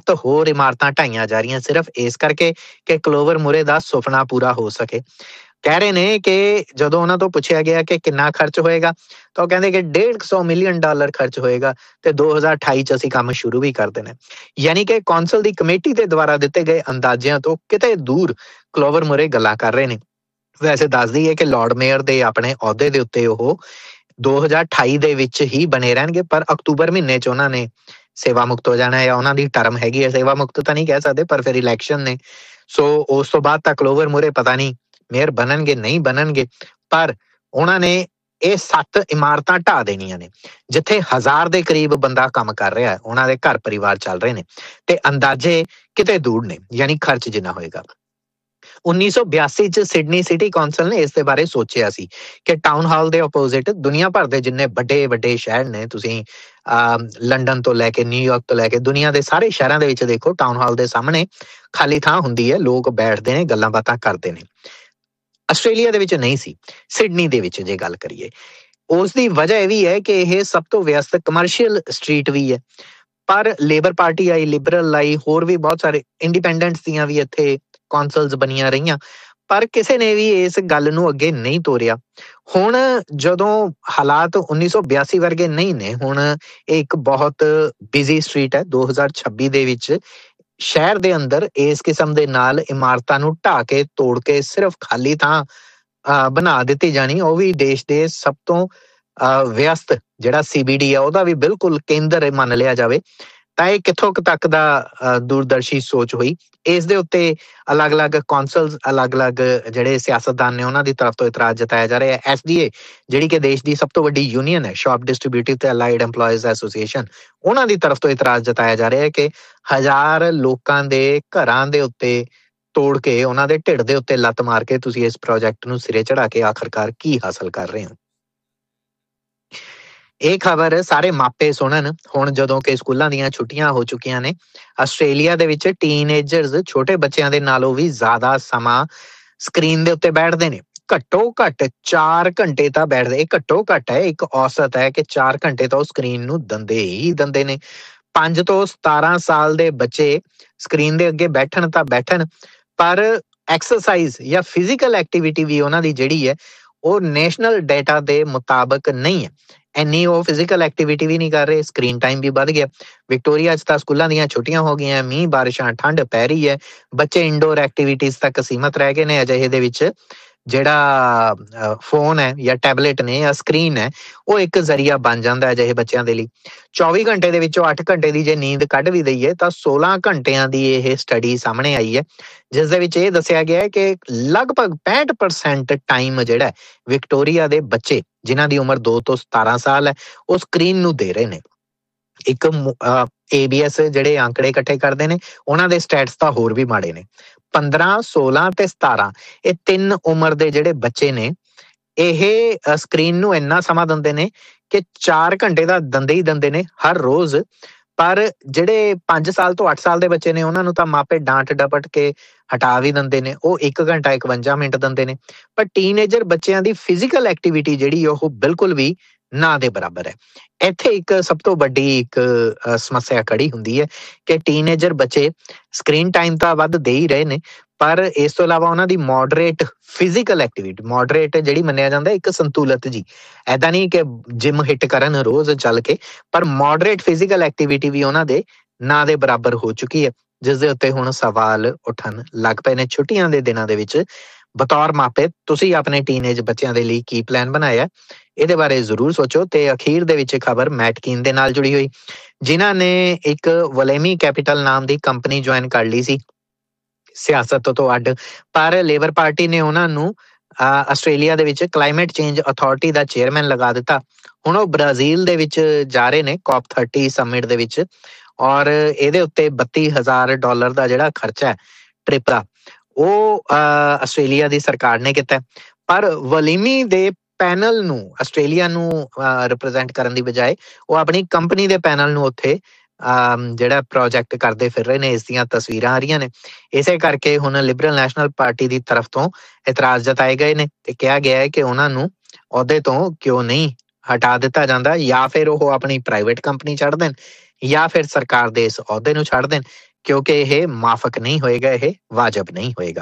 7 ਹੋਰ ਇਮਾਰਤਾਂ ਢਾਈਆਂ ਜਾ ਰਹੀਆਂ ਸਿਰਫ ਇਸ ਕਰਕੇ ਕਿ ਕਲੋਵਰ ਮੁਰੇ ਦਾ ਸੁਪਨਾ ਪੂਰਾ ਹੋ ਸਕੇ। ਕਹਿ ਰਹੇ ਨੇ ਕਿ ਜਦੋਂ ਉਹਨਾਂ ਤੋਂ ਪੁੱਛਿਆ ਗਿਆ ਕਿ ਕਿੰਨਾ ਖਰਚ ਹੋਏਗਾ ਤਾਂ ਉਹ ਕਹਿੰਦੇ ਕਿ $150 ਮਿਲੀਅਨ ਖਰਚ ਹੋਏਗਾ ਤੇ 2028 ਚ ਅਸੀਂ ਕੰਮ ਸ਼ੁਰੂ ਵੀ ਕਰ ਦੇਣਾ। ਯਾਨੀ ਕਿ ਕੌਂਸਲ ਦੀ ਕਮੇਟੀ ਦੇ ਦੁਆਰਾ ਦਿੱਤੇ ਗਏ ਅੰਦਾਜ਼ਿਆਂ ਤੋਂ ਕਿਤੇ ਦੂਰ ਕਲੋਵਰ ਮੁਰੇ ਗੱਲਾਂ ਕਰ ਰਹੇ ਨੇ। ਵੈਸੇ ਦੱਸ ਦਈਏ ਕਿ ਲਾਰਡ ਮੇਅਰ ਦੇ ਆਪਣੇ ਅਹੁਦੇ ਦੇ ਉੱਤੇ ਉਹ 2028 ਦੇ ਵਿੱਚ ਹੀ ਬਣੇ ਰਹਿਣਗੇ, ਪਰ ਅਕਤੂਬਰ ਮਹੀਨੇ ਚ ਉਹਨਾਂ ਨੇ ਸੇਵਾ ਮੁਕਤ ਹੋ ਜਾਣਾ ਹੈ। ਉਹਨਾਂ ਦੀ ਟਰਮ ਹੈਗੀ ਹੈ, ਸੇਵਾ ਮੁਕਤ ਤਾਂ ਨਹੀਂ ਕਹਿ ਸਕਦੇ ਪਰ ਫਿਰ ਇਲੈਕਸ਼ਨ ਨੇ, ਸੋ ਉਸ ਤੋਂ ਬਾਅਦ ਤਾਂ ਕਲੋਵਰ ਮੁਰੇ ਪਤਾ ਨਹੀਂ ਮੇਅਰ ਬਣਨਗੇ ਨਹੀਂ ਬਣਨਗੇ। ਪਰ ਉਹਨਾਂ ਨੇ ਇਹ 7 ਇਮਾਰਤਾਂ ਢਾਹ ਦੇਣੀਆਂ ਨੇ ਜਿੱਥੇ 1000 ਦੇ ਕਰੀਬ ਬੰਦਾ ਕੰਮ ਕਰ ਰਿਹਾ, ਉਹਨਾਂ ਦੇ ਘਰ ਪਰਿਵਾਰ ਚੱਲ ਰਹੇ ਨੇ ਤੇ ਅੰਦਾਜ਼ੇ ਕਿਤੇ ਦੂਰ ਨੇ, ਯਾਨੀ ਖਰਚ ਜਿੰਨਾ ਹੋਏਗਾ। 1982 ਚ ਸਿਡਨੀ ਸਿਟੀ ਕੌਂਸਲ ਨੇ ਇਸ ਦੇ ਬਾਰੇ ਸੋਚਿਆ ਸੀ ਕਿ ਟਾਊਨ ਹਾਲ ਦੇ ਆਪੋਜ਼ਿਟ ਦੁਨੀਆ ਭਰ ਦੇ ਜਿੰਨੇ ਵੱਡੇ ਵੱਡੇ ਸ਼ਹਿਰ ਨੇ, ਤੁਸੀਂ ਲੰਡਨ ਤੋਂ ਲੈ ਕੇ ਨਿਊਯਾਰਕ ਤੋਂ ਲੈ ਕੇ ਦੁਨੀਆ ਦੇ ਸਾਰੇ ਸ਼ਹਿਰਾਂ ਦੇ ਵਿੱਚ ਦੇਖੋ, ਟਾਊਨ ਹਾਲ ਦੇ ਸਾਹਮਣੇ ਖਾਲੀ ਥਾਂ ਹੁੰਦੀ ਹੈ, ਲੋਕ ਬੈਠਦੇ ਨੇ, ਗੱਲਾਂ ਬਾਤਾਂ ਕਰਦੇ ਨੇ। ਆਸਟ੍ਰੇਲੀਆ ਦੇ ਵਿੱਚ ਨਹੀਂ ਸੀ, ਸਿਡਨੀ ਦੇ ਵਿੱਚ ਜੇ ਗੱਲ ਕਰੀਏ। ਉਸ ਦੀ ਵਜ੍ਹਾ ਇਹ ਵੀ ਹੈ ਕਿ ਇਹ ਸਭ ਤੋਂ ਵਿਅਸਤ ਕਮਰਸ਼ੀਅਲ ਸਟਰੀਟ ਵੀ ਹੈ। ਪਰ ਲੇਬਰ ਪਾਰਟੀ ਆਈ, ਲਿਬਰਲ ਆਈ, ਹੋਰ ਵੀ ਬਹੁਤ ਸਾਰੇ ਇੰਡੀਪੈਂਡੈਂਟਸ ਦੀਆਂ ਵੀ ਇੱਥੇ ਕੌਂਸਲਸ ਬਣੀਆਂ ਰਹੀਆਂ, ਪਰ ਕਿਸੇ ਨੇ ਵੀ ਇਸ ਗੱਲ ਨੂੰ ਅੱਗੇ ਨਹੀਂ ਤੋਰਿਆ। ਹੁਣ ਜਦੋਂ ਹਾਲਾਤ 1982 ਵਰਗੇ ਨਹੀਂ ਨੇ, ਹੁਣ ਇਹ ਇੱਕ ਬਹੁਤ ਬਿਜ਼ੀ ਸਟਰੀਟ ਹੈ। 2026 ਦੇ ਵਿੱਚ ਸ਼ਹਿਰ ਦੇ ਅੰਦਰ ਇਸ ਕਿਸਮ ਦੇ ਨਾਲ ਇਮਾਰਤਾਂ ਨੂੰ ਢਾਹ ਕੇ ਤੋੜ ਕੇ ਸਿਰਫ ਖਾਲੀ ਥਾਂ ਬਣਾ ਦਿੱਤੀ ਜਾਣੀ, ਉਹ ਵੀ ਦੇਸ਼ ਦੇ ਸਭ ਤੋਂ ਵਿਅਸਤ ਜਿਹੜਾ CBD ਆ ਉਹਦਾ ਵੀ ਬਿਲਕੁਲ ਕੇਂਦਰ ਮੰਨ ਲਿਆ ਜਾਵੇ, ਤਾਂ ਇਹ ਕਿੱਥੋਂ ਤੱਕ ਦਾ ਦੂਰਦਰਸ਼ੀ ਸੋਚ ਹੋਈ। ਇਸ ਦੇ ਉੱਤੇ ਅਲੱਗ-ਅਲੱਗ ਕੌਂਸਲਸ, ਅਲੱਗ-ਅਲੱਗ ਜਿਹੜੇ ਸਿਆਸਤਦਾਨ ਨੇ ਉਹਨਾਂ ਦੀ ਤਰਫ ਤੋਂ ਇਤਰਾਜ਼ ਜਤਾਇਆ ਜਾ ਰਿਹਾ ਹੈ। SDA ਜਿਹੜੀ ਕਿ ਦੇਸ਼ ਦੀ ਸਭ ਤੋਂ ਵੱਡੀ ਯੂਨੀਅਨ ਹੈ, ਸ਼ਾਪ ਡਿਸਟਰੀਬਿਊਟਿਵ ਤੇ ਅਲਾਈਡ EMPLOYEES ਐਸੋਸੀਏਸ਼ਨ, ਉਹਨਾਂ ਦੀ ਤਰਫ ਤੋਂ ਇਤਰਾਜ਼ ਜਤਾਇਆ ਜਾ ਰਿਹਾ ਹੈ ਕਿ 1000 ਲੋਕਾਂ ਦੇ ਘਰਾਂ ਦੇ ਉੱਤੇ ਤੋੜ ਕੇ, ਉਹਨਾਂ ਦੇ ਢਿੱਡ ਦੇ ਉੱਤੇ ਲੱਤ ਮਾਰ ਕੇ ਤੁਸੀਂ ਇਸ ਪ੍ਰੋਜੈਕਟ ਨੂੰ ਸਿਰੇ ਚੜਾ ਕੇ ਆਖਰਕਾਰ ਕੀ ਹਾਸਲ ਕਰ ਰਹੇ ਹੋ। ਇਹ ਖਬਰ ਸਾਰੇ ਮਾਪੇ ਸੁਣਨ ਹੁਣ ਜਦੋਂ ਕਿ ਸਕੂਲਾਂ ਦੀਆਂ ਛੁੱਟੀਆਂ ਹੋ ਚੁੱਕੀਆਂ ਨੇ। ਆਸਟ੍ਰੇਲੀਆ ਦੇ ਵਿੱਚ ਟੀਨਏਜਰਸ ਛੋਟੇ ਬੱਚਿਆਂ ਦੇ ਨਾਲੋਂ ਵੀ ਜ਼ਿਆਦਾ ਸਮਾਂ ਸਕਰੀਨ ਦੇ ਉੱਤੇ ਬੈਠਦੇ ਨੇ। ਘੱਟੋ ਘੱਟ 4 ਘੰਟੇ ਤਾਂ ਬੈਠਦੇ, ਇਹ ਘੱਟੋ ਘੱਟ ਹੈ, ਇੱਕ ਔਸਤ ਹੈ ਕਿ 4 ਘੰਟੇ ਤਾਂ ਉਹ ਸਕਰੀਨ ਨੂੰ ਦਿੰਦੇ ਹੀ ਦਿੰਦੇ ਨੇ। 5 ਤੋਂ 17 ਸਾਲ ਦੇ ਬੱਚੇ ਸਕਰੀਨ ਦੇ ਅੱਗੇ ਬੈਠਣ ਤਾਂ ਬੈਠਣ, ਪਰ ਐਕਸਰਸਾਈਜ਼ ਜਾਂ ਫਿਜ਼ੀਕਲ ਐਕਟੀਵਿਟੀ ਵੀ ਉਹਨਾਂ ਦੀ ਜਿਹੜੀ ਹੈ ਉਹ ਨੈਸ਼ਨਲ ਡੇਟਾ ਦੇ ਮੁਤਾਬਕ ਨਹੀਂ ਹੈ। ਇੰਨੀ ਉਹ ਫਿਜ਼ੀਕਲ ਐਕਟੀਵਿਟੀ ਵੀ ਨਹੀਂ ਕਰ ਰਹੇ, ਸਕਰੀਨ ਟਾਈਮ ਵੀ ਵੱਧ ਗਿਆ। ਵਿਕਟੋਰੀਆ 'ਚ ਤਾਂ ਸਕੂਲਾਂ ਦੀਆਂ ਛੁੱਟੀਆਂ ਹੋ ਗਈਆਂ, ਮੀਂਹ ਬਾਰਿਸ਼ਾਂ, ਠੰਡ ਪੈ ਰਹੀ ਹੈ, ਬੱਚੇ ਇੰਡੋਰ ਐਕਟੀਵਿਟੀਜ਼ ਤੱਕ ਸੀਮਤ ਰਹਿ ਗਏ ਨੇ। ਅਜਿਹੇ ਦੇ ਵਿੱਚ ਜਿਹੜਾ ਫੋਨ ਹੈ ਜਾਂ ਟੈਬਲੇਟ ਨੇ ਜਾਂ ਸਕਰੀਨ ਹੈ ਉਹ ਇੱਕ ਜ਼ਰੀਆ ਬਣ ਜਾਂਦਾ ਅਜਿਹੇ ਬੱਚਿਆਂ ਦੇ ਲਈ। 24 ਘੰਟੇ ਦੇ ਵਿੱਚੋਂ 8 ਘੰਟੇ ਦੀ ਜੇ ਨੀਂਦ ਕੱਢ ਵੀ ਦਈਏ ਤਾਂ 16 ਘੰਟਿਆਂ ਦੀ ਇਹ ਸਟੱਡੀ ਸਾਹਮਣੇ ਆਈ ਹੈ, ਜਿਸ ਦੇ ਵਿੱਚ ਇਹ ਦੱਸਿਆ ਗਿਆ ਹੈ ਕਿ ਲਗਭਗ 65% ਟਾਈਮ ਜਿਹੜਾ ਵਿਕਟੋਰੀਆ ਦੇ ਬੱਚੇ ਜਿਨ੍ਹਾਂ ਦੀ ਉਮਰ 2 ਤੋਂ 17 ਸਾਲ ਹੈ ਉਹ ਸਕਰੀਨ ਨੂੰ ਦੇ ਰਹੇ ਨੇ। ਇੱਕ ABS ਜਿਹੜੇ ਅੰਕੜੇ ਇਕੱਠੇ ਕਰਦੇ ਨੇ ਉਹਨਾਂ ਦੇ ਸਟੈਟਸ ਤਾਂ ਹੋਰ ਵੀ ਮਾੜੇ ਨੇ। 15, 16 ਤੇ 17 ਇਹ 3 ਉਮਰ ਦੇ ਜਿਹੜੇ ਬੱਚੇ ਨੇ ਇਹ ਸਕਰੀਨ ਨੂੰ ਇੰਨਾ ਸਮਾਂ ਦਿੰਦੇ ਨੇ ਕਿ 4 ਘੰਟੇ ਦਾ ਦਿੰਦੇ ਹੀ ਦਿੰਦੇ ਨੇ ਹਰ ਰੋਜ਼। ਪਰ ਜਿਹੜੇ 5 ਸਾਲ ਤੋਂ 8 ਸਾਲ ਦੇ ਬੱਚੇ ਨੇ ਉਹਨਾਂ ਨੂੰ ਤਾਂ ਮਾਪੇ ਡਾਂਟ ਡਪਟ ਕੇ ਹਟਾ ਵੀ ਦਿੰਦੇ ਨੇ, ਉਹ 1 ਘੰਟਾ 51 ਮਿੰਟ ਦਿੰਦੇ ਨੇ। ਪਰ ਟੀਨਏਜਰ ਬੱਚਿਆਂ ਦੀ ਫਿਜ਼ੀਕਲ ਐਕਟੀਵਿਟੀ ਜਿਹੜੀ ਉਹ ਬਿਲਕੁਲ ਵੀ ਨਾ ਦੇ ਬਰਾਬਰ ਹੈ। ਇੱਥੇ ਇੱਕ ਸਭ ਤੋਂ ਵੱਡੀ ਇੱਕ ਸਮੱਸਿਆ ਖੜੀ ਹੁੰਦੀ ਹੈ ਕਿ ਟੀਨਏਜਰ ਬੱਚੇ ਸਕਰੀਨ ਟਾਈਮ ਤਾਂ ਵੱਧ ਦੇ ਹੀ ਰਹੇ ਨੇ, ਪਰ ਇਸ ਤੋਂ ਇਲਾਵਾ ਉਹਨਾਂ ਦੀ ਮੋਡਰੇਟ ਫਿਜ਼ੀਕਲ ਐਕਟੀਵਿਟੀ, ਮੋਡਰੇਟ ਜਿਹੜੀ ਮੰਨਿਆ ਜਾਂਦਾ ਇੱਕ ਸੰਤੁਲਿਤ ਜੀ, ਐਦਾਂ ਨਹੀਂ ਕਿ ਜਿਮ ਹਿੱਟ ਕਰਨ ਰੋਜ਼ ਚੱਲ ਕੇ, ਪਰ ਮੋਡਰੇਟ ਫਿਜ਼ੀਕਲ ਐਕਟੀਵਿਟੀ ਵੀ ਉਹਨਾਂ ਦੇ ਨਾ ਦੇ ਬਰਾਬਰ ਹੋ ਚੁੱਕੀ ਹੈ, ਜਿਸ ਦੇ ਉੱਤੇ ਹੁਣ ਸਵਾਲ ਉੱਠਣ ਲੱਗ ਪਏ ਨੇ। ਛੁੱਟੀਆਂ ਦੇ ਦਿਨਾਂ ਦੇ ਵਿੱਚ ਬਤੌਰ ਮਾਪੇ ਤੁਸੀਂ ਆਪਣੇ ਟੀਨਏਜ ਬੱਚਿਆਂ ਦੇ ਲਈ ਕੀ ਪਲਾਨ ਬਣਾਇਆ, ਇਹਦੇ ਬਾਰੇ ਜ਼ਰੂਰ ਸੋਚੋ। ਤੇ ਅਖੀਰ ਦੇ ਵਿੱਚ ਖਬਰ ਮੈਟ ਕੀਨ ਦੇ ਨਾਲ ਜੁੜੀ ਹੋਈ, ਜਿਨ੍ਹਾਂ ਨੇ ਇੱਕ ਵਲੇਮੀ ਕੈਪੀਟਲ ਨਾਮ ਦੀ ਕੰਪਨੀ ਜੁਆਇਨ ਕਰ ਲਈ ਸੀ ਸਿਆਸਤ ਤੋਂ ਅੱਡ, ਪਰ ਲੇਬਰ ਪਾਰਟੀ ਨੇ ਉਹਨਾਂ ਨੂੰ ਆਸਟ੍ਰੇਲੀਆ ਦੇ ਵਿੱਚ ਕਲਾਈਮੇਟ ਚੇਂਜ ਅਥਾਰਟੀ ਦਾ ਚੇਅਰਮੈਨ ਲਗਾ ਦਿੱਤਾ। ਹੁਣ ਉਹ ਬ੍ਰਾਜ਼ੀਲ ਦੇ ਵਿੱਚ ਜਾ ਰਹੇ ਨੇ COP30 ਸਮਿਟ ਦੇ ਵਿੱਚ, ਔਰ ਇਹਦੇ ਉੱਤੇ $32,000 ਦਾ ਜਿਹੜਾ ਖਰਚਾ ਹੈ ਟ੍ਰਿਪ ਦਾ ਉਹ ਆਸਟ੍ਰੇਲੀਆ ਦੀ ਸਰਕਾਰ ਨੇ ਕੀਤਾ। ਪਰ ਵਲੀਮੀ ਦੇ ਪੈਨਲ ਨੂੰ ਆਸਟ੍ਰੇਲੀਆ ਨੂੰ ਰਿਪਰੈਜ਼ੈਂਟ ਕਰਨ ਦੀ ਬਜਾਏ ਉਹ ਆਪਣੀ ਕੰਪਨੀ ਦੇ ਪੈਨਲ ਨੂੰ ਉੱਥੇ ਜਿਹੜਾ ਪ੍ਰੋਜੈਕਟ ਕਰਦੇ ਫਿਰ ਰਹੇ ਨੇ। ਇਸ ਦੀਆਂ ਤਸਵੀਰਾਂ ਆ ਰਹੀਆਂ ਨੇ। ਇਸੇ ਕਰਕੇ ਹੁਣ ਲਿਬਰਲ ਨੈਸ਼ਨਲ ਪਾਰਟੀ ਦੀ ਤਰਫ ਤੋਂ ਇਤਰਾਜ਼ ਜਤਾਏ ਗਏ ਨੇ ਤੇ ਕਿਹਾ ਗਿਆ ਹੈ ਕਿ ਉਹਨਾਂ ਨੂੰ ਅਹੁਦੇ ਤੋਂ ਕਿਉਂ ਨਹੀਂ ਹਟਾ ਦਿੱਤਾ ਜਾਂਦਾ, ਜਾਂ ਫਿਰ ਉਹ ਆਪਣੀ ਪ੍ਰਾਈਵੇਟ ਕੰਪਨੀ ਛੱਡ ਦੇਣ ਜਾਂ ਫਿਰ ਸਰਕਾਰ ਦੇ ਇਸ ਅਹੁਦੇ ਨੂੰ ਛੱਡ ਦੇਣ, ਕਿਉਂਕਿ ਇਹ ਮਾਫਕ ਨਹੀਂ ਹੋਏਗਾ, ਇਹ ਵਾਜਬ ਨਹੀਂ ਹੋਏਗਾ।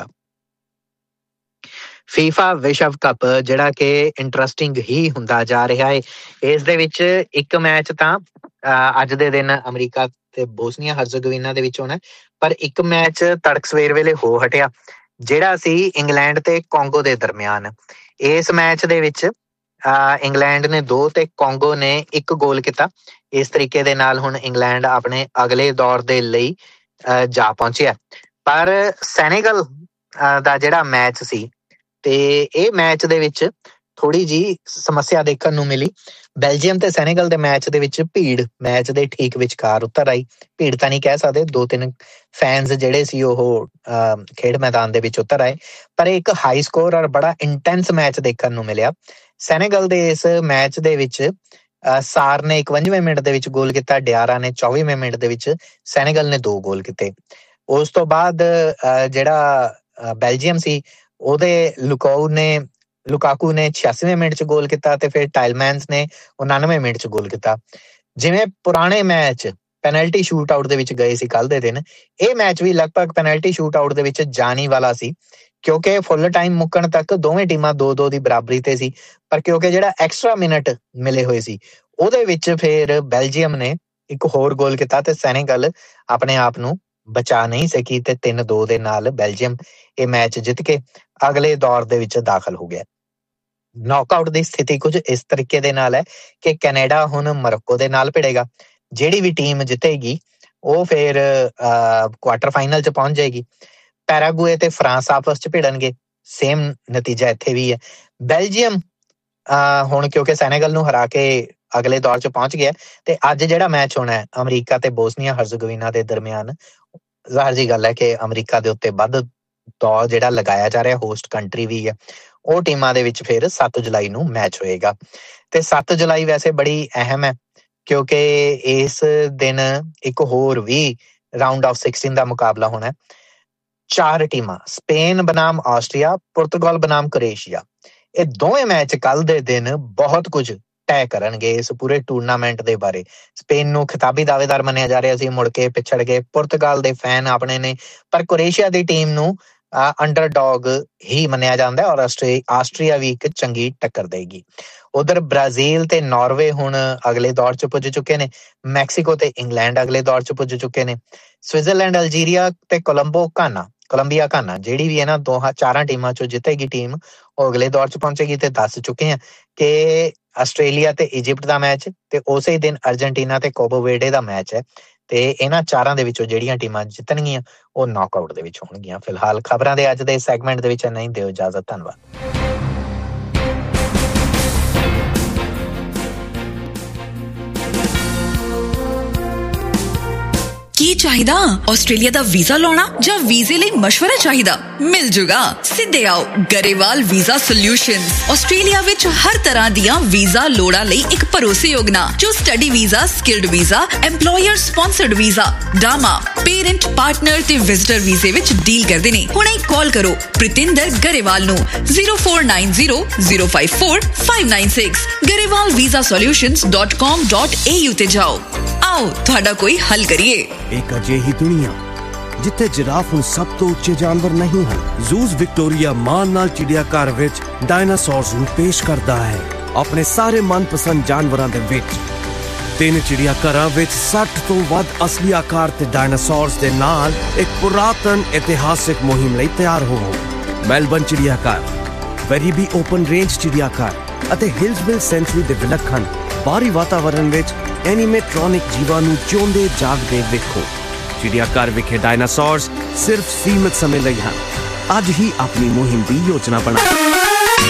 ਫੀਫਾ ਵਿਸ਼ਵ ਕੱਪ ਜਿਹੜਾ ਕਿ ਇੰਟਰਸਟਿੰਗ ਹੀ ਹੁੰਦਾ ਜਾ ਰਿਹਾ ਹੈ। ਇਸ ਦੇ ਵਿੱਚ ਇੱਕ ਮੈਚ ਤਾਂ ਅੱਜ ਦੇ ਦਿਨ ਅਮਰੀਕਾ ਤੇ ਬੋਸਨੀਆ ਹਰਜ਼ਗੋਵੀਨਾ ਦੇ ਵਿੱਚ ਹੋਣਾ, ਪਰ ਇੱਕ ਮੈਚ ਤੜਕ ਸਵੇਰ ਵੇਲੇ ਹੋ ਹਟਿਆ ਜਿਹੜਾ ਸੀ ਇੰਗਲੈਂਡ ਤੇ ਕੋਂਗੋ ਦੇ ਦਰਮਿਆਨ। ਇਸ ਮੈਚ ਦੇ ਵਿੱਚ ਇੰਗਲੈਂਡ ਨੇ 2 ਤੇ ਕੋਂਗੋ ਨੇ 1 ਗੋਲ ਕੀਤਾ। ਇਸ ਤਰੀਕੇ ਦੇ ਨਾਲ ਹੁਣ ਇੰਗਲੈਂਡ ਆਪਣੇ ਅਗਲੇ ਦੌਰ ਦੇ ਲਈ ਜਾ ਪਹੁੰਚਿਆ। ਪਰ ਸੈਨੇਗਲ ਦਾ ਜਿਹੜਾ ਮੈਚ ਸੀ ਤੇ ਇਹ ਮੈਚ ਦੇ ਵਿੱਚ ਥੋੜੀ ਜਿਹੀ ਸਮੱਸਿਆ ਦੇਖਣ ਨੂੰ ਮਿਲੀ। ਬੈਲਜੀਅਮ ਤੇ ਸੈਨੇਗਲ ਦੇ ਮੈਚ ਦੇ ਵਿੱਚ ਭੀੜ ਮੈਚ ਦੇ ਠੀਕ ਵਿਚਕਾਰ ਉਤਰ ਆਈ। ਭੀੜ ਤਾਂ ਨਹੀਂ ਕਹਿ ਸਕਦੇ, 2-3 ਫੈਨਸ ਜਿਹੜੇ ਸੀ ਉਹ ਖੇਡ ਮੈਦਾਨ ਦੇ ਵਿੱਚ ਉਤਰ ਆਏ, ਪਰ ਇੱਕ ਹਾਈ ਸਕੋਰ ਔਰ ਬੜਾ ਇੰਟੈਂਸ ਮੈਚ ਦੇਖਣ ਨੂੰ ਮਿਲਿਆ। ਸੈਨੇਗਲ ਦੇ ਇਸ ਮੈਚ ਦੇ ਵਿੱਚ ਸਾਰ ਨੇ 51ਵੇਂ ਮਿੰਟ ਦੇ ਵਿੱਚ ਗੋਲ ਕੀਤਾ, ਡਿਆਰਾ ਨੇ 24ਵੇਂ ਮਿੰਟ ਦੇ ਵਿੱਚ, ਸੈਨੇਗਲ ਨੇ 2 ਗੋਲ ਕੀਤੇ। ਉਸ ਤੋਂ ਬਾਅਦ ਜਿਹੜਾ ਬੈਲਜੀਅਮ ਸੀ ਉਹਦੇ ਲੁਕਾਕੂ ਨੇ 86ਵੇਂ ਮਿੰਟ 'ਚ ਗੋਲ ਕੀਤਾ ਤੇ ਫਿਰ ਟਾਇਲਮੈਨਸ ਨੇ 99ਵੇਂ ਮਿੰਟ 'ਚ ਗੋਲ ਕੀਤਾ। ਜਿਵੇਂ ਪੁਰਾਣੇ ਮੈਚ ਪੈਨਲਟੀ ਸ਼ੂਟ ਆਊਟ ਦੇ ਵਿੱਚ ਗਏ ਸੀ ਕੱਲ ਦੇ ਦਿਨ, ਇਹ ਮੈਚ ਵੀ ਲਗਭਗ ਪੈਨਲਟੀ ਸ਼ੂਟ ਆਊਟ ਦੇ ਵਿੱਚ ਜਾਣ ਹੀ ਵਾਲਾ ਸੀ, ਕਿਉਂਕਿ ਫੁੱਲ ਟਾਈਮ ਮੁੱਕਣ ਤੱਕ ਦੋਵੇਂ ਟੀਮਾਂ 2-2 ਦੀ ਬਰਾਬਰੀ ਤੇ ਸੀ। ਪਰ ਕਿਉਂਕਿ ਜਿਹੜਾ ਐਕਸਟਰਾ ਮਿੰਟ ਮਿਲੇ ਹੋਏ ਸੀ ਉਹਦੇ ਵਿੱਚ ਫਿਰ ਬੈਲਜੀਅਮ ਨੇ ਇੱਕ ਹੋਰ ਗੋਲ ਕੀਤਾ ਤੇ ਸੈਨੇਗਲ ਆਪਣੇ ਆਪ ਨੂੰ ਬਚਾ ਨਹੀਂ ਸਕੀ ਤੇ 3-2 ਦੇ ਨਾਲ ਬੈਲਜੀਅਮ ਇਹ ਮੈਚ ਜਿੱਤ ਕੇ ਅਗਲੇ ਦੌਰ ਦੇ ਵਿੱਚ ਦਾਖਲ ਹੋ ਗਿਆ। ਨੌਕਆਊਟ ਦੀ ਸਥਿਤੀ ਕੁਝ ਇਸ ਤਰੀਕੇ ਦੇ ਨਾਲ ਹੈ ਕਿ ਕੈਨੇਡਾ ਹੁਣ ਮੋਰੋਕੋ ਦੇ ਨਾਲ ਭਿੜੇਗਾ। ਜਿਹੜੀ ਵੀ ਟੀਮ ਜਿੱਤੇਗੀ ਉਹ ਫਿਰ ਕੁਆਟਰ ਫਾਈਨਲ 'ਚ ਪਹੁੰਚ ਜਾਏਗੀ। ਪੈਰਾਗੁਏ ਤੇ ਫਰਾਂਸ ਆਪਸ 'ਚ ਭਿੜਨਗੇ, ਸੇਮ ਨਤੀਜਾ ਇੱਥੇ ਵੀ ਹੈ। ਬੈਲਜੀਅਮ ਹੁਣ ਕਿਉਂਕਿ ਸੈਨੇਗਲ ਨੂੰ ਹਰਾ ਕੇ ਅਗਲੇ ਦੌਰ 'ਚ ਪਹੁੰਚ ਗਿਆ ਤੇ ਅੱਜ ਜਿਹੜਾ ਮੈਚ ਹੋਣਾ ਹੈ ਅਮਰੀਕਾ ਤੇ ਬੋਸਨੀਆ ਹਰਜ਼ਗੋਵੀਨਾ ਦੇ ਦਰਮਿਆਨ, ਜ਼ਾਹਰ ਜੀ ਗੱਲ ਹੈ ਕਿ ਅਮਰੀਕਾ ਦੇ ਉੱਤੇ ਵੱਧ ਦੌਰ ਜਿਹੜਾ ਲਗਾਇਆ ਜਾ ਰਿਹਾ, ਹੋਸਟ ਕੰਟਰੀ ਵੀ ਹੈ। ਉਹ ਟੀਮਾਂ ਦੇ ਵਿੱਚ ਫਿਰ 7 ਜੁਲਾਈ ਨੂੰ ਮੈਚ ਹੋਏਗਾ ਤੇ 7 ਜੁਲਾਈ ਵੈਸੇ ਬੜੀ ਅਹਿਮ ਹੈ ਕਿਉਂਕਿ ਇਸ ਦਿਨ ਇੱਕ ਹੋਰ ਵੀ ਰਾਊਂਡ ਆਫ 16 ਦਾ ਮੁਕਾਬਲਾ ਹੋਣਾ। 4 ਟੀਮਾਂ, ਸਪੇਨ ਬਨਾਮ ਆਸਟਰੀਆ, ਪੁਰਤਗਾਲ ਬਨਾਮ ਕ੍ਰੋਏਸ਼ੀਆ, ਇਹ ਦੋਵੇਂ ਮੈਚ ਕੱਲ ਦੇ ਦਿਨ ਬਹੁਤ ਕੁਝ ਤੈਅ ਕਰਨਗੇ ਇਸ ਪੂਰੇ ਟੂਰਨਾਮੈਂਟ ਦੇ ਬਾਰੇ। ਸਪੇਨ ਨੂੰ ਖਿਤਾਬੀ ਦਾਅਵੇਦਾਰ ਮੰਨਿਆ ਜਾ ਰਿਹਾ ਸੀ, ਮੁੜ ਕੇ ਪਿਛੜ ਗਏ। ਪੁਰਤਗਾਲ ਦੇ ਫੈਨ ਆਪਣੇ ਨੇ, ਪਰ ਕ੍ਰੋਏਸ਼ੀਆ ਦੀ ਟੀਮ ਨੂੰ ਅੰਡਰਡੌਗ ਹੀ ਮੰਨਿਆ ਜਾਂਦਾ ਔਰ ਆਸਟਰੀਆ ਵੀ ਇੱਕ ਚੰਗੀ ਟੱਕਰ ਦੇਗੀ। ਉਧਰ ਬ੍ਰਾਜ਼ੀਲ ਤੇ ਨਾਰਵੇ ਹੁਣ ਅਗਲੇ ਦੌਰ 'ਚ ਪੁੱਜ ਚੁੱਕੇ ਨੇ। ਮੈਕਸੀਕੋ ਤੇ ਇੰਗਲੈਂਡ ਅਗਲੇ ਦੌਰ 'ਚ ਪੁੱਜ ਚੁੱਕੇ ਨੇ। ਸਵਿਟਜ਼ਰਲੈਂਡ, ਅਲਜੀਰੀਆ ਤੇ ਕੋਲੰਬੀਆ ਘਾਨਾ ਜਿਹੜੀ ਵੀ ਇਹਨਾਂ 4 ਟੀਮਾਂ 'ਚੋਂ ਜਿੱਤੇਗੀ ਟੀਮ ਉਹ ਅਗਲੇ ਦੌਰ 'ਚ ਪਹੁੰਚੇਗੀ। ਤੇ ਦੱਸ ਚੁੱਕੇ ਆ ਕਿ ਆਸਟ੍ਰੇਲੀਆ ਤੇ ਇਜਿਪਟ ਦਾ ਮੈਚ ਤੇ ਉਸੇ ਦਿਨ ਅਰਜਨਟੀਨਾ ਤੇ ਕੋਬੋ ਵੇਰਡੇ ਦਾ ਮੈਚ ਹੈ ਤੇ ਇਹਨਾਂ 4 ਦੇ ਵਿੱਚੋਂ ਜਿਹੜੀਆਂ ਟੀਮਾਂ ਜਿੱਤਣਗੀਆਂ ਉਹ ਨੌਕਆਊਟ ਦੇ ਵਿੱਚ ਹੋਣਗੀਆਂ। ਫਿਲਹਾਲ ਖਬਰਾਂ ਦੇ ਅੱਜ ਦੇ ਸੈਗਮੈਂਟ ਦੇ ਵਿੱਚ ਨਹੀਂ ਦਿਓ ਇਜਾਜ਼ਤ। ਧੰਨਵਾਦ। ਕੀ ਚਾਹੀਦਾ? ਆਸਟ੍ਰੇਲੀਆ ਦਾ ਵੀਜ਼ਾ ਲਾਉਣਾ ਜਾਂ ਵੀਜ਼ੇ ਲਈ ਮਸ਼ਵਰਾ ਚਾਹੀਦਾ? ਮਿਲ ਜੂਗਾ। ਸਿੱਧੇ ਆਓ ਗਰੇਵਾਲ ਵੀਜ਼ਾ ਸੋਲਿਊਸ਼ਨਜ਼। ਆਸਟ੍ਰੇਲੀਆ ਵਿੱਚ ਹਰ ਤਰ੍ਹਾਂ ਦੀਆਂ ਵੀਜ਼ਾ ਲੋੜਾਂ ਲਈ ਇੱਕ ਭਰੋਸੇਯੋਗ ਨਾਂ, ਜੋ study visa, skilled visa, EMPLOYER sponsored visa, ਡਾਮਾ, parent, partner ਤੇ ਵਿਜ਼ਟਰ ਵੀਜ਼ੇ ਵਿੱਚ ਡੀਲ ਕਰਦੇ ਨੇ। ਹੁਣੇ ਕਾਲ ਕਰੋ ਪ੍ਰਿਤਿੰਦਰ ਗਰੇਵਾਲ ਨੂੰ 0490054596 garewalvisasolutions.com.au ਤੇ ਜਾਓ। ਆਓ ਤੁਹਾਡਾ ਕੋਈ ਹੱਲ ਕਰੀਏ। ਇੱਕ ਅਜਿਹੀ ਦੁਨੀਆ ਜਿੱਥੇ ਜਿਰਾਫ ਹੁਣ ਸਭ ਤੋਂ ਉੱਚੇ ਜਾਨਵਰ ਨਹੀਂ ਹਨ। ਜ਼ੂਜ਼ ਵਿਕਟੋਰੀਆ ਮਾਨ ਨਾਲ ਚਿੜੀਆਘਰ ਵਿੱਚ ਡਾਇਨਾਸੌਰਸ ਨੂੰ ਪੇਸ਼ ਕਰਦਾ ਹੈ। ਆਪਣੇ ਸਾਰੇ ਮਨਪਸੰਦ ਜਾਨਵਰਾਂ ਦੇ ਵਿੱਚ 3 ਚਿੜੀਆਘਰਾਂ ਵਿੱਚ 60 ਤੋਂ ਵੱਧ ਅਸਲੀ ਆਕਾਰ ਤੇ ਡਾਇਨਾਸੌਰਸ ਦੇ ਨਾਲ ਇੱਕ ਪੁਰਾਤਨ ਇਤਿਹਾਸਿਕ ਮੁਹਿੰਮ ਲਈ ਤਿਆਰ ਹੋਵੋ। ਮੈਲਬਨ ਚਿੜੀਆਘਰ, ਵੈਰੀਬੀ ਓਪਨ ਰੇਂਜ ਚਿੜੀਆਘਰ ਅਤੇ ਹਿਲਸਵਿਲ ਸੈਂਚੁਰੀ ਦੇ ਵਿਲੱਖਣ ਬਾਹਰੀ ਵਾਤਾਵਰਣ ਵਿੱਚ ਐਨੀਮੇਟ੍ਰੋਨਿਕ ਜੀਵਾਂ ਨੂੰ ਜਿਉਂਦੇ ਜਾਗਦੇ ਵੇਖੋ। ਚਿੜੀਆਘਰ ਵਿਖੇ ਡਾਇਨਾਸੌਰਸ ਸਿਰਫ ਸੀਮਿਤ ਸਮੇਂ ਲਈ ਹਨ। ਅੱਜ ਹੀ ਆਪਣੀ ਮੁਹਿੰਮ ਦੀ ਯੋਜਨਾ ਬਣਾਓ।